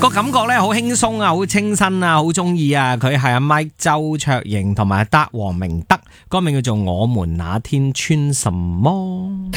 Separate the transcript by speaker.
Speaker 1: 個感覺咧好輕鬆啊，好清新啊，好中意啊。佢係阿 Mike 周卓盈同埋德王明德，歌名叫做《我們那天穿什麼》。